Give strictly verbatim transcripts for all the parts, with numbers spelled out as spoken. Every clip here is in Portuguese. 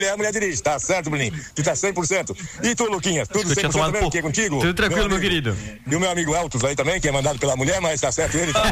a mulher dirige, tá certo, Bruninho? Tu tá cem por cento. E tu, Luquinhas, tudo cem por cento também, o que é contigo? Tudo tranquilo, meu, meu querido. E o meu amigo Elton aí também, que é mandado pela mulher, mas tá certo ele. Tá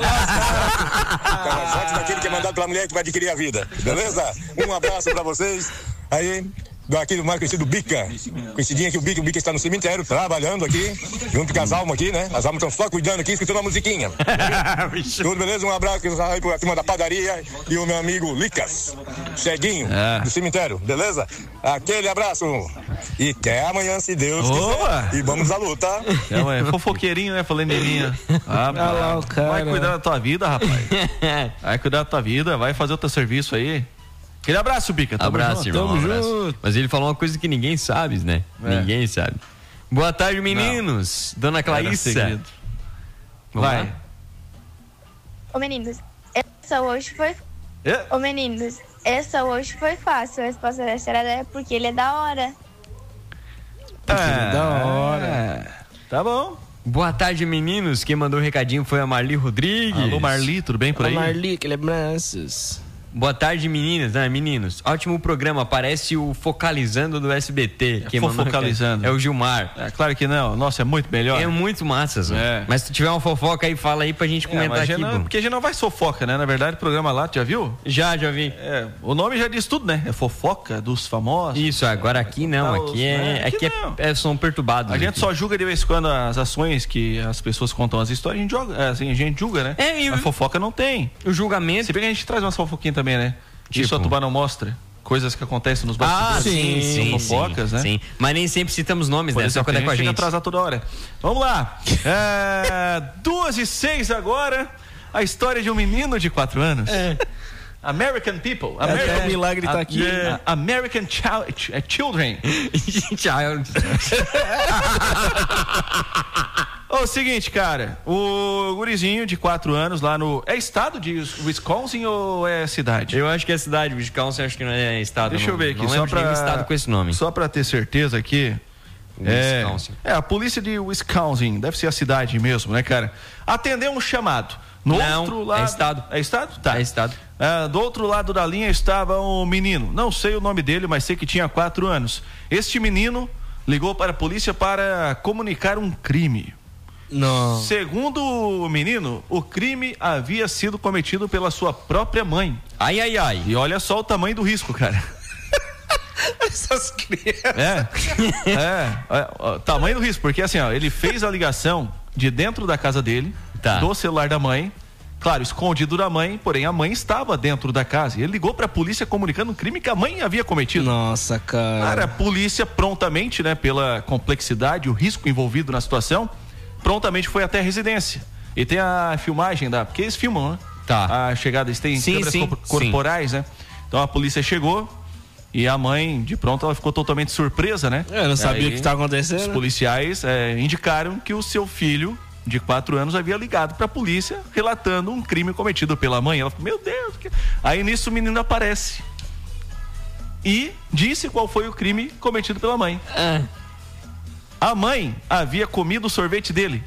mais forte daquele que é mandado pela mulher que vai adquirir a vida. Beleza? Um abraço pra vocês. Aí, daqui do mais conhecido Bica. Conhecidinho aqui, o Bica. O Bica está no cemitério, trabalhando aqui, junto com as almas aqui, né? As almas estão só cuidando aqui, escutando uma musiquinha. Tudo beleza? Um abraço aí pra cima da padaria e o meu amigo Licas, ceguinho, é. do cemitério, beleza? Aquele abraço. E até amanhã, se Deus Opa. quiser. E vamos à luta. É, é fofoqueirinho, né? Falando em minha. Ah, lá, o cara. Vai cuidar da tua vida, rapaz. Vai cuidar da tua vida, vai fazer o teu serviço aí. Aquele abraço, Bica. Tamo abraço, junto. irmão. Tamo um abraço. junto. Mas ele falou uma coisa que ninguém sabe, né? É. Ninguém sabe. Boa tarde, meninos. Não. Dona Claíssa. Vai. Lá? Ô, meninos, essa hoje foi... É? Ô, meninos, essa hoje foi fácil. A resposta dessa era porque ele é da hora. Porque ele é da hora. É. Tá bom. Boa tarde, meninos. Quem mandou o recadinho foi a Marli Rodrigues. Alô, Marli, tudo bem por aí? Alô, Marli, aquele abraços. Boa tarde, meninas, né, meninos? Ótimo programa, parece o Focalizando do S B T. Quem mandou Focalizando? É o Gilmar. É claro que não, nossa, é muito melhor. É muito massa, é. Mas se tiver uma fofoca aí, fala aí pra gente comentar é, aqui. Não, porque a gente não vai fofoca, né? Na verdade, o programa lá, tu já viu? Já, já vi. É, o nome já diz tudo, né? É fofoca dos famosos. Isso, agora aqui não, aqui é, aqui é, é são perturbados. A gente aqui. só julga de vez em quando as ações que as pessoas contam as histórias, a gente joga, assim, a gente julga, né? É, e a fofoca não tem. O julgamento. Se bem que a gente traz uma fofoquinha também, né? Tipo... Isso a Tubarão mostra. Coisas que acontecem nos bastidores. Ah, sim, sim, fofocas, sim, né? Sim. Mas nem sempre citamos nomes, Por né? exemplo, Só quando é com a gente. Chega atrasar toda hora. Vamos lá. É, duas e seis agora. A história de um menino de quatro anos. É. American People. American, é, o milagre tá aqui. É, American child, Children. Child. O seguinte, cara, o gurizinho de quatro anos lá no... É estado de Wisconsin ou é cidade? Eu acho que é cidade, Wisconsin acho que não é estado. Deixa não, eu ver aqui, não só pra... estado com esse nome. Só pra ter certeza aqui... Wisconsin. É, é, a polícia de Wisconsin, deve ser a cidade mesmo, né, cara? Atendeu um chamado. No não, outro lado... é estado. É estado? Tá. É estado. É, do outro lado da linha estava um menino, não sei o nome dele, mas sei que tinha quatro anos. Este menino ligou para a polícia para comunicar um crime. Não. Segundo o menino, o crime havia sido cometido pela sua própria mãe. Ai, ai, ai. E olha só o tamanho do risco, cara. Essas crianças. É, é, é, ó, tamanho do risco, porque assim, ó, ele fez a ligação de dentro da casa dele, tá. do celular da mãe, claro, escondido da mãe, porém a mãe estava dentro da casa. E ele ligou para a polícia comunicando um crime que a mãe havia cometido. Nossa, cara. Cara, a polícia prontamente, né, pela complexidade, o risco envolvido na situação, prontamente foi até a residência. E tem a filmagem da... Porque eles filmam, né? Tá. A chegada, eles têm sim, câmeras sim, corporais, sim. né? Então a polícia chegou e a mãe, de pronto, ela ficou totalmente surpresa, né? Eu não sabia o que estava acontecendo. Os policiais é, indicaram que o seu filho, de quatro anos, havia ligado para a polícia relatando um crime cometido pela mãe. Ela falou, meu Deus... Que... Aí nisso o menino aparece e disse qual foi o crime cometido pela mãe. Ah. A mãe havia comido o sorvete dele.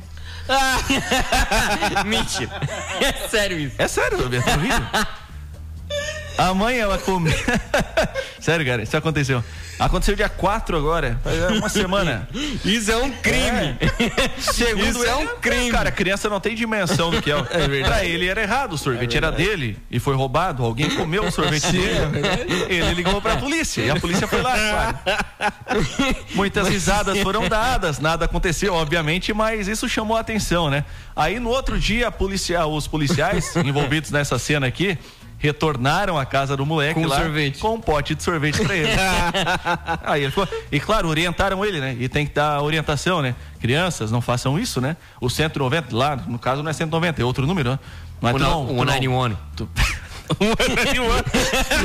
Ah. Mentira. É sério isso. É sério, Roberto, tá rindo? A mãe, ela comeu. Sério, cara, isso aconteceu. Aconteceu dia quatro agora, uma semana. Isso é um crime. É. Segundo isso ele, é um crime. Cara, a criança não tem dimensão do que é. É verdade. Pra ele era errado, o sorvete é era dele e foi roubado. Alguém comeu o sorvete Sim, dele. É ele ligou pra polícia e a polícia foi lá, claro. Muitas risadas foram dadas, nada aconteceu, obviamente, mas isso chamou a atenção, né? Aí no outro dia, a polícia, os policiais envolvidos nessa cena aqui retornaram à casa do moleque com lá sorvete. Com um pote de sorvete pra ele. Aí ele ficou, e claro, orientaram ele, né? E tem que dar orientação, né? Crianças, não façam isso, né? O cento e noventa, lá, no caso não é cento e noventa, é outro número, né? Mas o tu não, o cento e noventa e um. Tu... o cento e noventa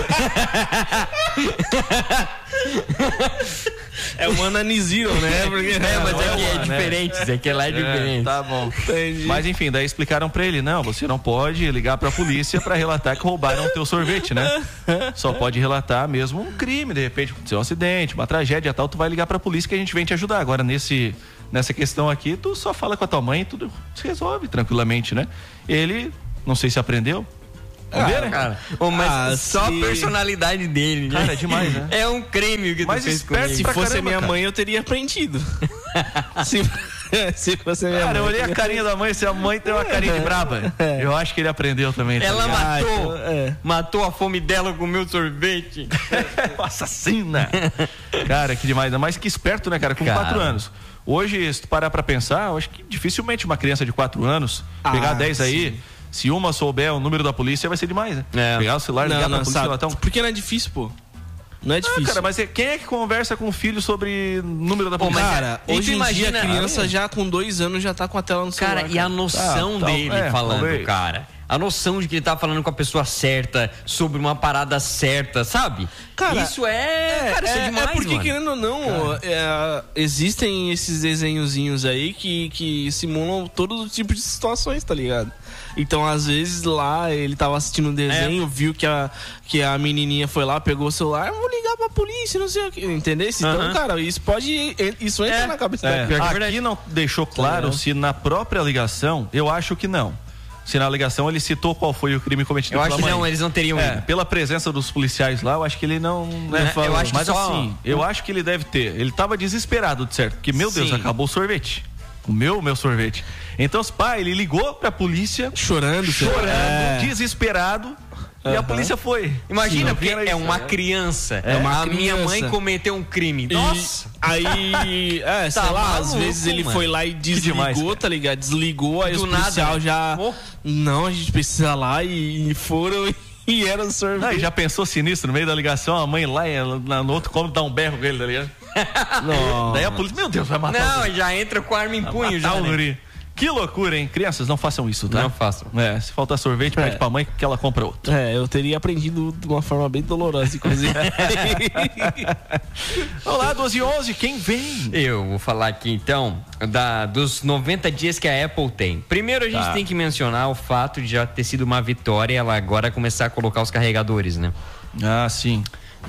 e um. É o Ananizio, né? Porque... É, mas aqui é, é diferente, isso aqui é lá é diferente. É, tá bom. Entendi. Mas enfim, daí explicaram pra ele, não, você não pode ligar pra polícia pra relatar que roubaram o teu sorvete, né? Só pode relatar mesmo um crime, de repente aconteceu um acidente, uma tragédia e tal, tu vai ligar pra polícia que a gente vem te ajudar. Agora, nesse, nessa questão aqui, tu só fala com a tua mãe e tudo se resolve tranquilamente, né? Ele, não sei se aprendeu, Vamos ver, né? Cara, oh, mas Ah, só se- a personalidade dele, né? Cara, é demais, né? É um crime o que tu Mas fez esperto comigo. Se pra fosse caramba, minha cara. mãe, eu teria aprendido. se, se fosse minha Cara, mãe. eu olhei a carinha da mãe, se a mãe tem uma carinha de braba. Eu acho que ele aprendeu também. Tá Ela ligado? matou, então, é. matou a fome dela com o meu sorvete. Assassina! Cara, que demais. Mas que esperto, né, cara? Com Cara. quatro anos. Hoje, se tu parar pra pensar, eu acho que dificilmente uma criança de quatro anos Ah, pegar dez aí, sim. se uma souber o número da polícia, vai ser demais, né? É. Pegar o celular, ligar Não, pra não, polícia sabe? lá tão... Porque não é difícil, pô. Não é Ah, difícil. cara, mas é- quem é que conversa com o filho sobre número da Pô, polícia? mas Cara, E tu hoje em imagina- dia a criança já com dois anos já tá com a tela no celular. Cara, e a noção Tá, tá, dele é, falando, talvez. cara. A noção de que ele tá falando com a pessoa certa, sobre uma parada certa, sabe? Cara, isso é. cara, isso é, demais, é porque, mano. querendo ou não, é, existem esses desenhozinhos aí que, que simulam todos os tipos de situações, tá ligado? Então, às vezes, lá ele tava assistindo um desenho, É. viu que a, que a menininha foi lá, pegou o celular, vou ligar pra polícia, não sei o que, entendeu? Então, Aham. cara, isso pode, isso entra É. na cabeça É, da pior que é aqui verdade. não deixou claro se na própria ligação, eu acho que não. Se na ligação ele citou qual foi o crime cometido Eu pela acho que mãe. não, eles não teriam É, ido. pela presença dos policiais lá, eu acho que ele não, né, Né, falou. eu acho que Mas só- assim, eu acho que ele deve ter. Ele tava desesperado, de certo, porque meu Deus, Sim. acabou o sorvete. Comeu o meu sorvete. Então, os pais, ele ligou pra polícia, Chorando, chorando, É. desesperado, e a Aham. polícia foi. Imagina, Sim, porque era é isso, uma né? criança. É uma a minha criança. mãe cometeu um crime. E Nossa! aí, é, sei Tá lá, às maluco, vezes ele mano. foi lá e desligou, demais, cara. tá ligado? Desligou, aí Do os nada, policial né? já. Oh. Não, a gente precisa lá e, e foram e era o sorvete. Não, e já pensou sinistro no meio da ligação, a mãe lá ela, na- no outro cômodo dá um berro com ele, tá ligado? Não. Daí a polícia, meu Deus, vai matar o Não, já entra com a arma em punho já. matar o Né? guri. Que loucura, hein? Crianças, não façam isso, tá? Não façam. É, se faltar sorvete, É. pede pra mãe que ela compra outro. É, eu teria aprendido de uma forma bem dolorosa, inclusive. Olá, doze e onze, quem vem? Eu vou falar aqui então da, dos noventa dias que a Apple tem. Primeiro a gente Tá. tem que mencionar o fato de já ter sido uma vitória ela agora começar a colocar os carregadores, né? Ah, sim.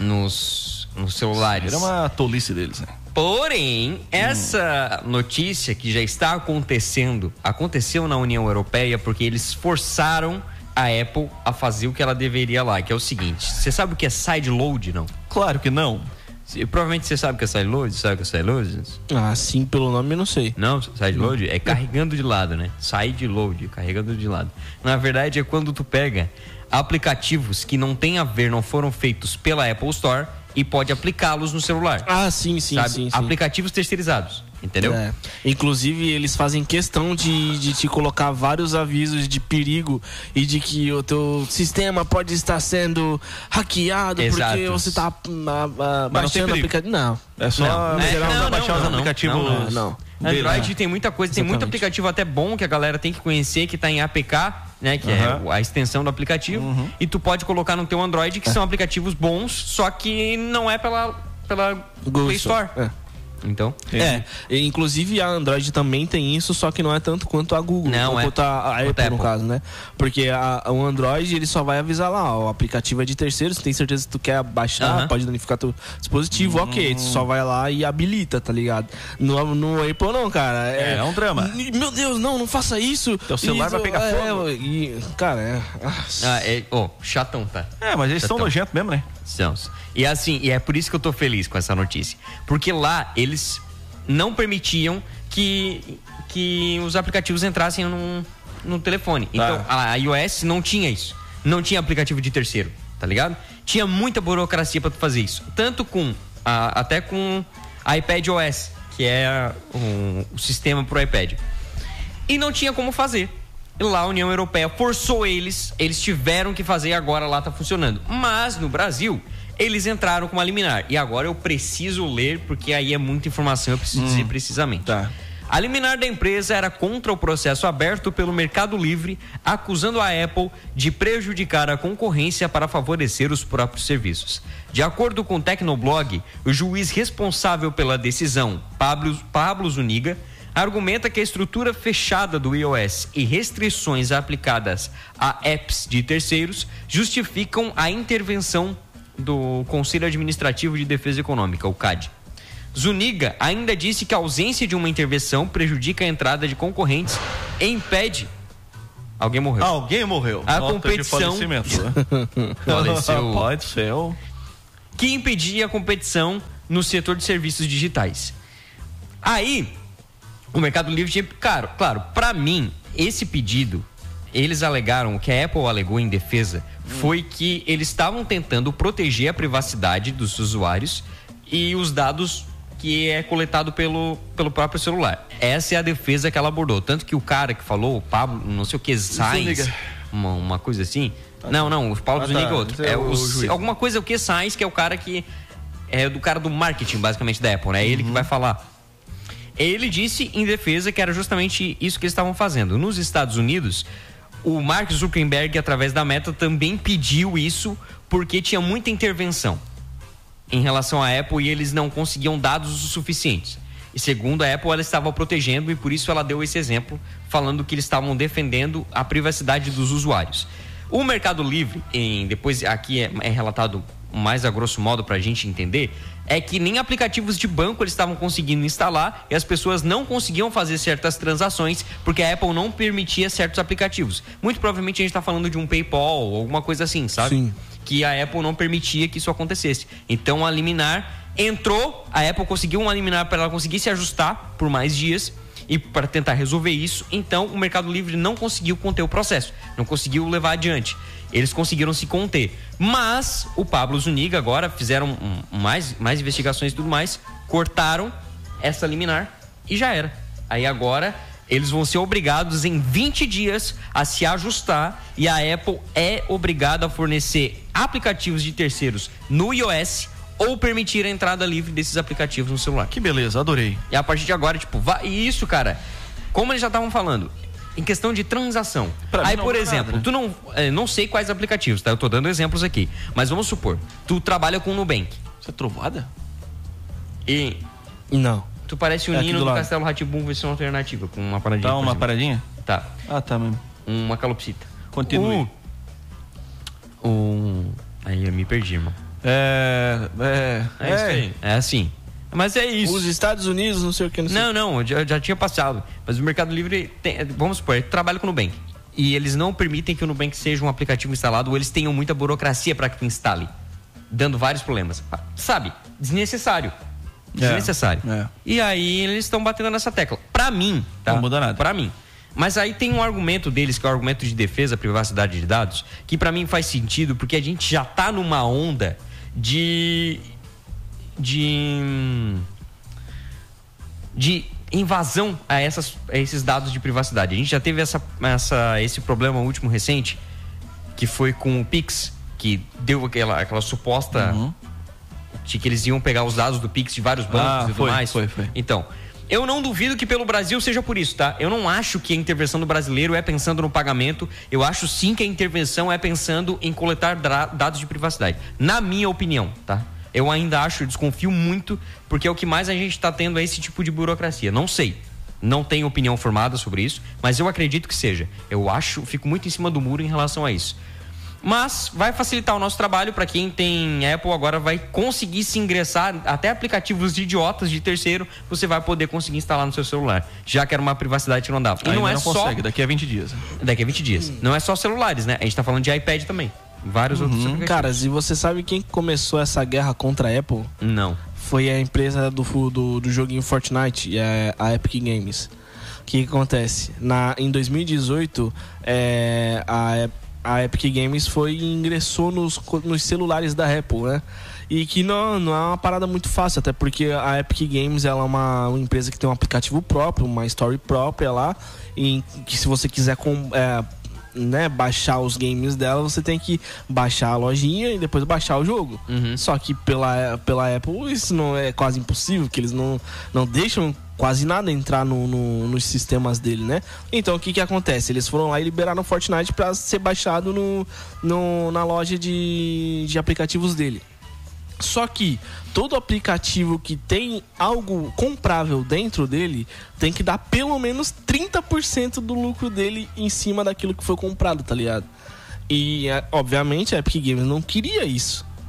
Nos, nos celulares. Era uma tolice deles, né? Porém, essa notícia que já está acontecendo, aconteceu na União Europeia porque eles forçaram a Apple a fazer o que ela deveria lá, que é o seguinte: você sabe o que é sideload, não? Claro que não. Cê- Provavelmente você sabe o que é sideload, sabe o que é sideload? Ah, sim, pelo nome eu não sei. Não, sideload é carregando de lado, né? Sideload, carregando de lado. Na verdade é quando tu pega aplicativos que não tem a ver, não foram feitos pela Apple Store e pode aplicá-los no celular. Ah, sim, sim, sabe? sim, sim. Aplicativos terceirizados, entendeu? É. Inclusive, eles fazem questão de, de te colocar vários avisos de perigo e de que o teu sistema pode estar sendo hackeado Exato. porque você está ah, ah, Mas não tem baixando o perigo. aplicativo. Não. É só Não, é, geral, não, baixar não, os não, não. aplicativos. Não, não, não. dele, Android né? tem muita coisa, tem muito Exatamente. aplicativo até bom que a galera tem que conhecer, que tá em A P K, né? Que Uhum. é a extensão do aplicativo. E tu pode colocar no teu Android, que são aplicativos bons, só que não é pela, pela Google Play Store. É. Então, É, e, inclusive a Android também tem isso, só que não é tanto quanto a Google, Não, ou é. quanto a, a Apple, Quanto a no Apple. caso, né? Porque a, o Android ele só vai avisar lá, ó, o aplicativo é de terceiros, tem certeza que tu quer baixar, Aham. pode danificar teu dispositivo, ok, tu só vai lá e habilita, tá ligado? No, no Apple não, cara. É, é um drama. Meu Deus, não, não faça isso. Teu celular vai pegar é, fogo. E, cara, é. ah, ah, é, oh, chatão, tá? É, mas eles são Então. nojentos mesmo, né? São. E assim, e é por isso que eu tô feliz com essa notícia. Porque lá eles não permitiam que, que os aplicativos entrassem no, no telefone. Então a iOS não tinha isso. Não tinha aplicativo de terceiro, tá ligado? Tinha muita burocracia pra tu fazer isso. Tanto com, a, até com iPadOS, que é o, o sistema pro iPad. E não tinha como fazer. E lá a União Europeia forçou eles, eles tiveram que fazer e agora lá tá funcionando. Mas no Brasil, eles entraram com uma liminar. E agora eu preciso ler, porque aí é muita informação, eu preciso dizer precisamente. Tá. A liminar da empresa era contra o processo aberto pelo Mercado Livre, acusando a Apple de prejudicar a concorrência para favorecer os próprios serviços. De acordo com o Tecnoblog, o juiz responsável pela decisão, Pablo, Pablo Zuniga, argumenta que a estrutura fechada do iOS e restrições aplicadas a apps de terceiros justificam a intervenção do Conselho Administrativo de Defesa Econômica, o C A D. Zuniga ainda disse que a ausência de uma intervenção prejudica a entrada de concorrentes e impede Alguém morreu. Alguém morreu. A Nota competição... de falecimento. Faleceu. Pode ser. Que impedia a competição no setor de serviços digitais. Aí, o Mercado Livre tinha... Claro, claro, pra mim, esse pedido, eles alegaram, o que a Apple alegou em defesa, foi que eles estavam tentando proteger a privacidade dos usuários e os dados que é coletado pelo, pelo próprio celular. Essa é a defesa que ela abordou. Tanto que o cara que falou, o Pablo, não sei o que, Sainz, uma, uma coisa assim. Ah, não, não, o Pablo ah, Zuniga é outro. É, é o, o alguma coisa, o que Sainz, que é o cara que é do cara do marketing, basicamente, da Apple, né? É ele uhum. que vai falar. Ele disse em defesa que era justamente isso que eles estavam fazendo. Nos Estados Unidos, o Mark Zuckerberg, através da Meta, também pediu isso porque tinha muita intervenção em relação à Apple e eles não conseguiam dados o suficientes. E segundo a Apple, ela estava protegendo e por isso ela deu esse exemplo, falando que eles estavam defendendo a privacidade dos usuários. O Mercado Livre, em, depois aqui é, é relatado mais a grosso modo para a gente entender, é que nem aplicativos de banco eles estavam conseguindo instalar e as pessoas não conseguiam fazer certas transações porque a Apple não permitia certos aplicativos. Muito provavelmente a gente está falando de um PayPal ou alguma coisa assim, sabe? Sim. Que a Apple não permitia que isso acontecesse. Então a liminar entrou, a Apple conseguiu uma liminar para ela conseguir se ajustar por mais dias e para tentar resolver isso. Então o Mercado Livre não conseguiu conter o processo, não conseguiu levar adiante. Eles conseguiram se conter. Mas o Pablo Zuniga agora fizeram um, mais, mais investigações e tudo mais, cortaram essa liminar e já era. Aí agora eles vão ser obrigados em vinte dias a se ajustar e a Apple é obrigada a fornecer aplicativos de terceiros no iOS ou permitir a entrada livre desses aplicativos no celular. Que beleza, adorei. E a partir de agora, tipo, vai, e isso, cara, como eles já estavam falando, em questão de transação. Pra Aí, por exemplo, nada, né? tu não, é, não sei quais aplicativos, tá? Eu tô dando exemplos aqui, mas vamos supor, tu trabalha com o Nubank. Você é trovada? E... Não. Tu parece o é Nino do, do Castelo Rá-Tim-Bum versão alternativa, com uma paradinha. Tá, uma paradinha? Tá. Ah, tá mesmo. Uma calopsita. Continue. O... o... Aí eu me perdi, irmão. É... É... É, é isso aí. É assim. Mas é isso. Os Estados Unidos, não sei o que, não sei. Não, não, já, já tinha passado. Mas o Mercado Livre, tem, vamos supor, ele trabalha com o Nubank. E eles não permitem que o Nubank seja um aplicativo instalado ou eles tenham muita burocracia para que tu instale. Dando vários problemas. Sabe? Desnecessário. Desnecessário. É, é. E aí eles estão batendo nessa tecla. Pra mim, tá? Não muda nada. Pra mim. Mas aí tem um argumento deles, que é o argumento de defesa à privacidade de dados, que pra mim faz sentido, porque a gente já tá numa onda de... de... de invasão a, essas, a esses dados de privacidade. A gente já teve essa, essa, esse problema último recente, que foi com o Pix, que deu aquela, aquela suposta... Uhum. de que eles iam pegar os dados do Pix de vários bancos ah, e tudo foi, mais. Foi, foi. Então, eu não duvido que pelo Brasil seja por isso, tá? Eu não acho que a intervenção do brasileiro é pensando no pagamento. Eu acho sim que a intervenção é pensando em coletar dados de privacidade. Na minha opinião, tá? Eu ainda acho, eu desconfio muito, porque é o que mais a gente está tendo é esse tipo de burocracia. Não sei. Não tenho opinião formada sobre isso, mas eu acredito que seja. Eu acho, fico muito em cima do muro em relação a isso. Mas vai facilitar o nosso trabalho para quem tem Apple, agora vai conseguir se ingressar, até aplicativos de idiotas de terceiro, você vai poder conseguir instalar no seu celular, já que era uma privacidade que não dava. E Ainda não é não só... consegue, daqui a vinte dias. Daqui a vinte dias. Hum. Não é só celulares, né? A gente tá falando de iPad também. Vários uhum. outros aplicativos. Cara, e você sabe quem começou essa guerra contra a Apple? Não. Foi a empresa do, do, do joguinho Fortnite, a, a Epic Games. O que, que acontece? Na, em dois mil e dezoito, é, a A Epic Games foi e ingressou nos, nos celulares da Apple, né? E que não, não é uma parada muito fácil, até porque a Epic Games ela é uma, uma empresa que tem um aplicativo próprio, uma story própria lá, e que se você quiser com, é, né, baixar os games dela, você tem que baixar a lojinha e depois baixar o jogo. Uhum. Só que pela, pela Apple isso não é quase impossível, porque eles não, não deixam quase nada entrar no, no, nos sistemas dele, né? Então o que que acontece? Eles foram lá e liberaram o Fortnite para ser baixado no, no, na loja de, de aplicativos dele. Só que todo aplicativo que tem algo comprável dentro dele tem que dar pelo menos trinta por cento do lucro dele em cima daquilo que foi comprado, tá ligado? E obviamente a Epic Games não queria isso.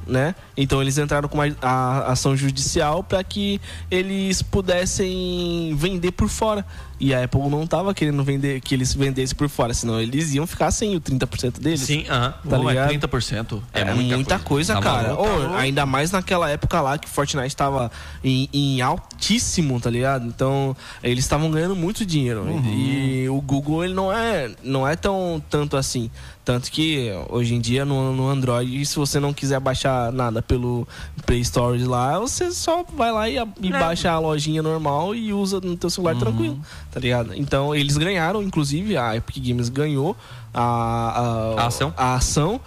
né? Então eles entraram com uma a, ação judicial para que eles pudessem vender por fora. E a Apple não tava querendo vender, que eles vendessem por fora, senão eles iam ficar sem o trinta por cento deles. Sim, aham. Tá Pô, ligado? trinta por cento. É, é muita, muita coisa, coisa cara. Tá oh, ainda mais naquela época lá que Fortnite tava em, em altíssimo, tá ligado? Então, eles estavam ganhando muito dinheiro. Uhum. E o Google, ele não é, não é tão tanto assim. Tanto que, hoje em dia, no, no Android, se você não quiser baixar nada pelo Play Store lá, você só vai lá e, e baixa a lojinha normal e usa no teu celular uhum. tranquilo, tá ligado? Então, eles ganharam, inclusive, a Epic Games ganhou a, a, a ação. A ação.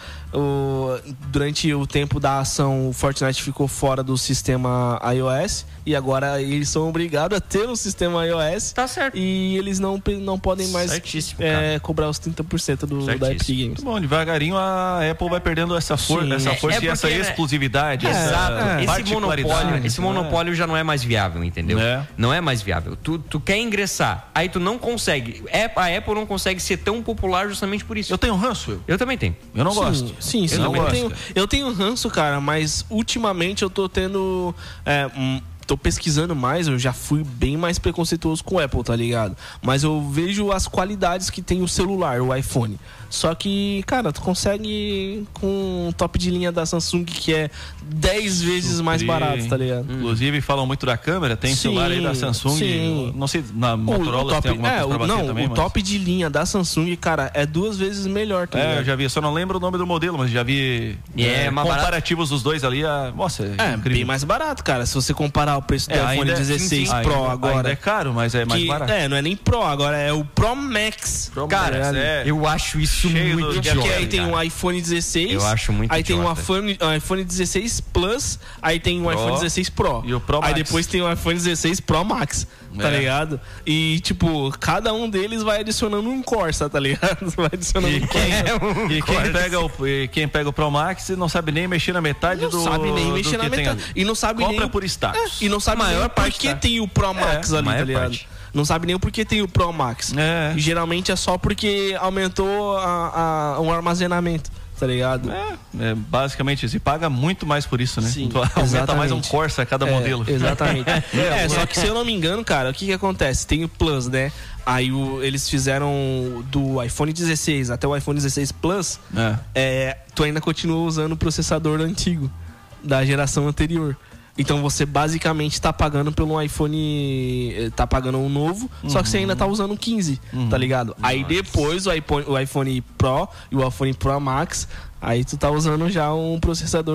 O, durante o tempo da ação, o Fortnite ficou fora do sistema iOS e agora eles são obrigados a ter um sistema iOS. Tá certo. E eles não, não podem mais é, cobrar os trinta por cento do, da Epic Games. Bom, devagarinho a Apple vai perdendo essa, for essa é, força é e essa porque, exclusividade. É, essa exato. é, esse monopólio, esse monopólio é. já não é mais viável, entendeu? É. Não é mais viável. Tu, tu quer ingressar, aí tu não consegue. A Apple não consegue ser tão popular justamente por isso. Eu tenho ranço. Eu também tenho. Eu não sim, gosto. Sim, sim. Eu, não eu, gosto, tenho, eu tenho ranço, cara, mas ultimamente eu tô tendo... É, um, tô pesquisando mais, eu já fui bem mais preconceituoso com o Apple, tá ligado? Mas eu vejo as qualidades que tem o celular, o iPhone. Só que, cara, tu consegue com um top de linha da Samsung que é dez vezes mais barato, tá ligado? Inclusive, falam muito da câmera, tem sim, celular aí da Samsung. Sim. Não sei, na Motorola o, o top, tem alguma é, coisa pra bater não, também. O mas... top de linha da Samsung, cara, é duas vezes melhor, tá ligado? É, eu já vi, só não lembro o nome do modelo, mas já vi é, é, comparativos dos dois ali. A... Nossa, é, é bem mais barato, cara. Se você comparar o preço do é, iPhone dezesseis sim, sim. Pro ainda, agora. Ainda é caro, mas é mais que, barato. É, não é nem Pro, agora é o Pro Max. Pro cara, é, eu acho isso cheio muito do... Porque aí tem cara. um iPhone dezesseis. Eu acho muito Aí idiota. tem um iPhone, um iPhone dezesseis Plus. Aí tem um Pro, iPhone dezesseis Pro. E o Pro Max. Aí depois tem o iPhone dezesseis Pro Max. Tá É. ligado? E, tipo, cada um deles vai adicionando um Corsa, tá ligado? Vai adicionando E um quem, Corsa. e quem pega o, e quem pega o Pro Max não sabe nem mexer na metade Não do sabe nem do mexer que na tem metade. ali. E não sabe Compra nem... por status. É, e não sabe A maior nem parte por que tá. tem o Pro Max É, ali, maior tá ligado? parte. Não sabe nem por que tem o Pro Max. É. E geralmente é só porque aumentou a, a, o armazenamento, tá ligado? É, é, basicamente isso. E paga muito mais por isso, né? Sim, Então, aumenta exatamente. mais um Corsa a cada É, modelo. Exatamente. é, só que se eu não me engano, cara, o que que acontece? Tem o Plus, né? Aí o, eles fizeram do iPhone dezesseis até o iPhone dezesseis Plus, É. é, tu ainda continua usando o processador antigo, da geração anterior. Então você basicamente tá pagando pelo iPhone, tá pagando um novo, uhum. só que você ainda tá usando um quinze, uhum. tá ligado? Nossa. Aí depois o iPhone, o iPhone Pro e o iPhone Pro Max, aí tu tá usando já um processador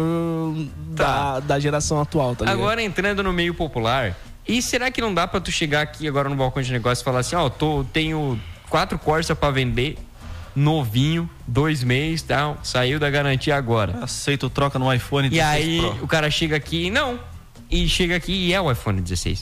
tá. da, da geração atual, tá ligado? Agora entrando no meio popular, e será que não dá pra tu chegar aqui agora no balcão de negócio e falar assim, ó, oh, tô, tenho quatro Corsa pra vender, novinho, dois meses, tal, saiu da garantia agora. Aceito troca no iPhone dezesseis E aí Pro. o cara chega aqui, não, e chega aqui e é o iPhone dezesseis.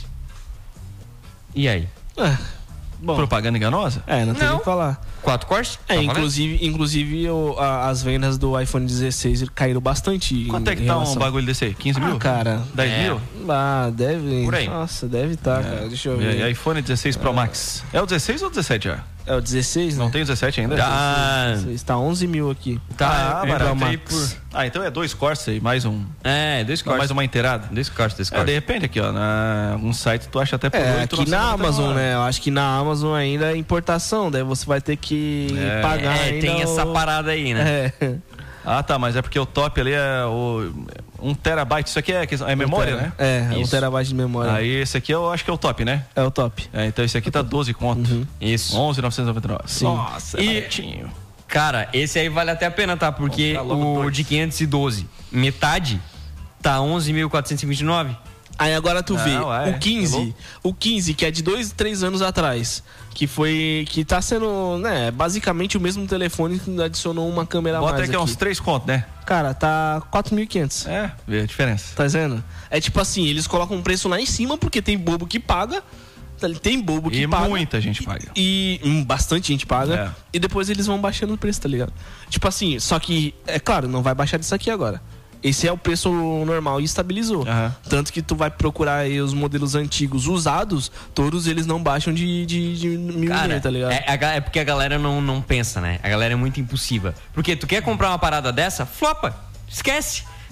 E aí? É, bom, propaganda enganosa? É, não tem Não. o que falar. Quatro Corsa? É, Tá inclusive, inclusive o, a, as vendas do iPhone dezesseis caíram bastante. Quanto em, é que em tá relação... um bagulho desse aí? quinze mil? Ah, cara. dez É. mil? Ah, deve. Por aí. Nossa, deve estar, tá, cara. Deixa eu ver. E aí, iPhone dezesseis Pro Max. É o dezesseis ou o dezessete já? É o dezesseis, né? Não tem o dezessete ainda? Ah, Está onze mil aqui. tá, Ah, eu barato. comprei Max. por... Ah, então é dois Corsa e mais um. É, dois Não, mais Corsa. uma inteirada. Dois Corsa, dois É, Corsa. de repente aqui, ó, na algum site tu acha até por É, oito, aqui na novecentos e noventa e nove. Amazon, né? Eu acho que na Amazon ainda é importação, daí você vai ter que É. pagar É, ainda tem o... essa parada aí, né? É. Ah, tá, mas é porque o top ali é o um terabyte. Isso aqui é, é memória, né? É, um Isso. terabyte de memória. Aí esse aqui eu acho que é o top, né? É o top. É, então esse aqui tá doze conto. Uhum. Isso. onze mil novecentos e noventa e nove. Sim. Nossa, E- é baratinho. Cara, esse aí vale até a pena, tá? Porque Vou comprar logo o dois. de quinhentos e doze, metade, tá onze mil quatrocentos e vinte e nove. Aí agora tu Não, vê é, o quinze, é louco. o quinze que é de dois, três anos atrás, que foi que tá sendo, né, basicamente o mesmo telefone que adicionou uma câmera a Bota mais aqui aqui. uns três contos, né? Cara, tá quatro mil e quinhentos. É, vê a diferença. Tá vendo? É tipo assim, eles colocam um preço lá em cima porque tem bobo que paga. Tem bobo que E paga. muita gente paga. E hum, bastante gente paga. É. E depois eles vão baixando o preço, tá ligado? Tipo assim, só que, é claro, não vai baixar disso aqui agora. Esse é o preço normal e estabilizou. Aham. Tanto que tu vai procurar aí os modelos antigos usados, todos eles não baixam de, de, de mil Cara, e meio, tá ligado? é, a ga- é porque a galera não, não pensa, né? A galera é muito impulsiva. Porque tu quer comprar uma parada dessa, flopa. Esquece.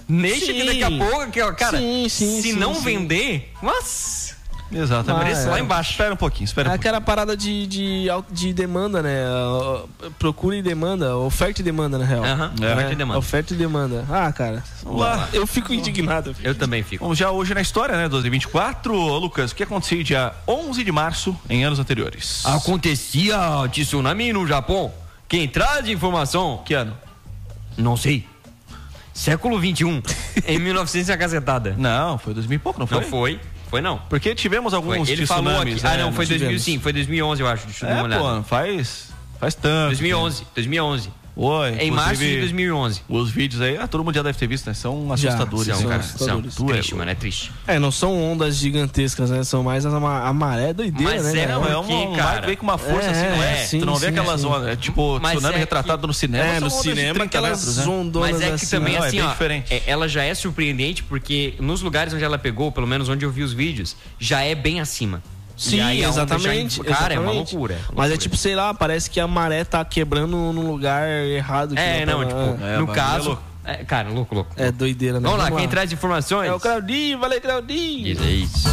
Deixa sim. que daqui a pouco, cara, sim, sim, se sim, não sim. vender, nossa... Exatamente. Preço lá embaixo. Espera um pouquinho, espera um é pouquinho. aquela parada de, de, de demanda, né? Procura e demanda, oferta e demanda, na real. Aham, uhum. é. oferta e demanda. Oferta e demanda. Ah, cara, vamos lá. Eu fico indignado. Eu, fico. eu também fico. Vamos já hoje na história, né? dois mil e vinte e quatro. Ô, Lucas, o que aconteceu dia onze de março em anos anteriores? Acontecia tsunami no Japão. Quem traz informação? Que ano? Não sei. Século vinte e um. Em mil e novecentos a cacetada. Não, foi dois mil e pouco, não foi? Não foi. Foi não. Porque tivemos alguns foi. Ele falou aqui. Né? Ah, não, foi dois mil, sim, foi dois mil e onze, eu acho. Deixa eu dar uma é, olhada. pô, faz, faz tanto. dois mil e onze, dois mil e onze. Oi, em março de dois mil e onze. Os vídeos aí, ah, todo mundo já deve ter visto, né? São assustadores. Já, são, né, cara, assustadores. São. Triste, mano, é triste. É, não são ondas gigantescas, né? São mais a, a maré doideira, mas né? É, não, é uma, cara, vem com uma força é, assim, não é? Sim, tu não sim, vê aquelas sim. ondas, é tipo mas tsunami é retratado que, no cinema. É, no cinema aquelas né? ondonas Mas é que assim, também, não, assim, é ó, diferente. É, ela já é surpreendente porque nos lugares onde ela pegou, pelo menos onde eu vi os vídeos, já é bem acima. Sim, exatamente. Já, cara, exatamente. é uma loucura, loucura. Mas é tipo, sei lá, parece que a maré tá quebrando num lugar errado. É, não, tá... tipo, é, no caso... É é, cara, louco, louco. É doideira, né? Vamos lá, Vamos quem lá. traz informações? É o Claudinho, valeu, Claudinho. Isso, é isso.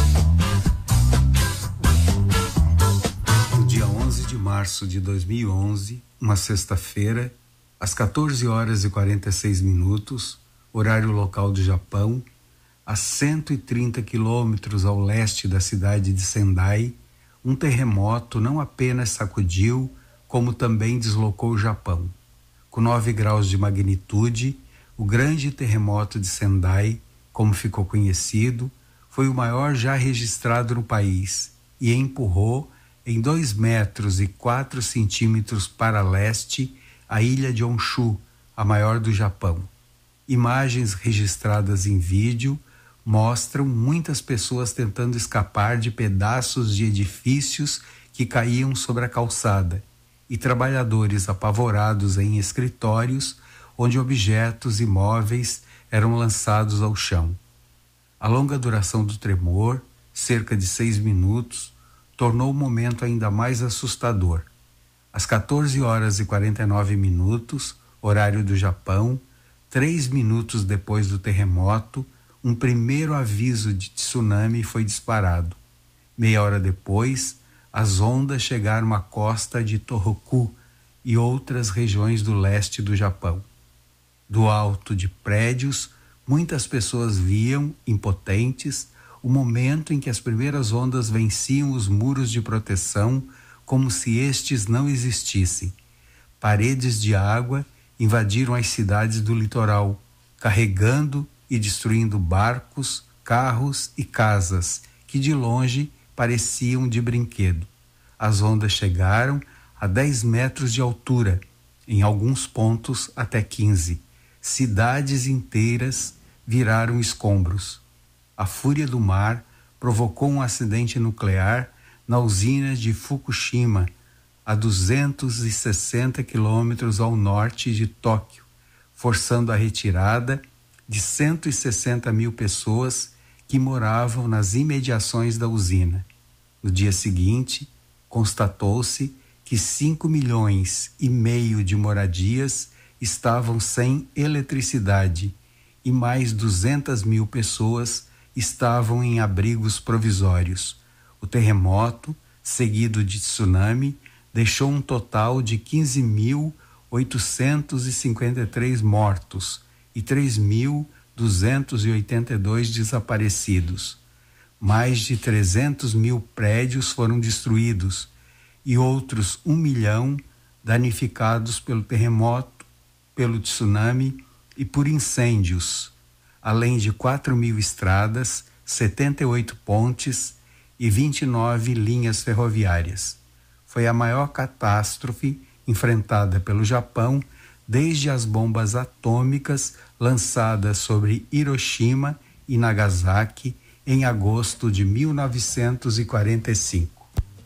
No dia onze de março de dois mil e onze, uma sexta-feira, às quatorze horas e quarenta e seis minutos, horário local do Japão, a cento e trinta quilômetros ao leste da cidade de Sendai, um terremoto não apenas sacudiu, como também deslocou o Japão. Com nove graus de magnitude, o grande terremoto de Sendai, como ficou conhecido, foi o maior já registrado no país e empurrou em dois metros e quatro centímetros para leste a ilha de Honshu, a maior do Japão. Imagens registradas em vídeo mostram muitas pessoas tentando escapar de pedaços de edifícios que caíam sobre a calçada e trabalhadores apavorados em escritórios onde objetos imóveis eram lançados ao chão. A longa duração do tremor, cerca de seis minutos, tornou o momento ainda mais assustador. Às quatorze horas e quarenta e nove minutos, horário do Japão, três minutos depois do terremoto, um primeiro aviso de tsunami foi disparado. Meia hora depois, as ondas chegaram à costa de Tohoku e outras regiões do leste do Japão. Do alto de prédios, muitas pessoas viam, impotentes, o momento em que as primeiras ondas venciam os muros de proteção como se estes não existissem. Paredes de água invadiram as cidades do litoral, carregando e destruindo barcos, carros e casas que de longe pareciam de brinquedo. As ondas chegaram a dez metros de altura, em alguns pontos até quinze. Cidades inteiras viraram escombros. A fúria do mar provocou um acidente nuclear na usina de Fukushima, a duzentos e sessenta quilômetros ao norte de Tóquio, forçando a retirada de cento e sessenta mil pessoas que moravam nas imediações da usina. No dia seguinte, constatou-se que cinco milhões e meio de moradias estavam sem eletricidade e mais duzentas mil pessoas estavam em abrigos provisórios. O terremoto, seguido de tsunami, deixou um total de quinze mil oitocentos e cinquenta e três mortos e três mil duzentos e oitenta e dois desaparecidos. Mais de trezentos mil prédios foram destruídos e outros um milhão danificados pelo terremoto, pelo tsunami e por incêndios, além de quatro mil estradas, setenta e oito pontes e vinte e nove linhas ferroviárias. Foi a maior catástrofe enfrentada pelo Japão desde as bombas atômicas lançadas sobre Hiroshima e Nagasaki em agosto de mil novecentos e quarenta e cinco.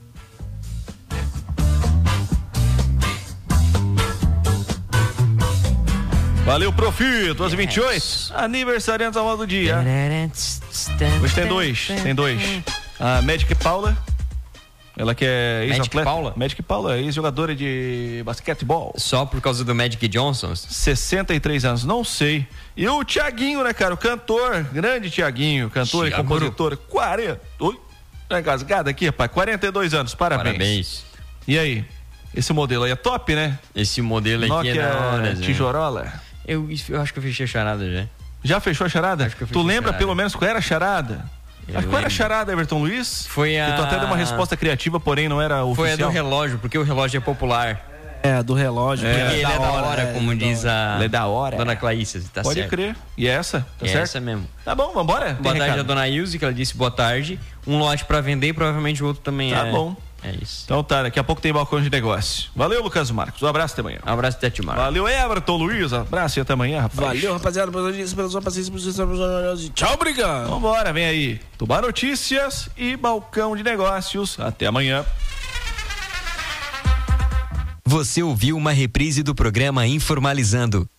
Valeu, Profi, doze e vinte e oito, aniversariante ao do dia. Hoje tem dois, tem dois. A Magic Paula Ela que é ex-atleta. Magic Paula? Magic Paula, ex-jogadora de basquetebol. Só por causa do Magic Johnson? sessenta e três anos, não sei. E o Thiaguinho, né, cara? O cantor, grande Thiaguinho, cantor Thiago. E compositor. quarenta. Oi, tá engasgado aqui, rapaz. quarenta e dois anos, parabéns. Parabéns. E aí? Esse modelo aí é top, né? Esse modelo aqui Nokia é da hora, tijorola. Eu, eu acho que eu fechei a charada já. Já fechou a charada? Acho que eu tu lembra charada. Pelo menos qual era a charada? Eu Qual era a charada, Everton Luiz? Foi a... Que tu até deu uma resposta criativa, porém não era oficial. Foi a do relógio, porque o relógio é popular. É, do relógio. Porque é, ele é da hora, hora é, é como é diz a... Ele é da hora. Dona Claícia, tá Pode certo. crer. E essa? Tá é certo? Essa mesmo. Tá bom, vambora? Boa Tem tarde recado. A Dona Ilse, que ela disse boa tarde. Um lote pra vender e provavelmente o outro também tá é... Tá bom. É isso. Então tá, daqui a pouco tem balcão de negócio. Valeu, Lucas Marcos. Um abraço até amanhã. Um abraço até amanhã. Valeu, Everton Luiz. Um abraço e até amanhã, rapaz. Valeu, rapaziada. Pela sua paciência. Tchau, obrigado. Vambora, vem aí. Tubá Notícias e balcão de negócios. Até amanhã. Você ouviu uma reprise do programa Informalizando,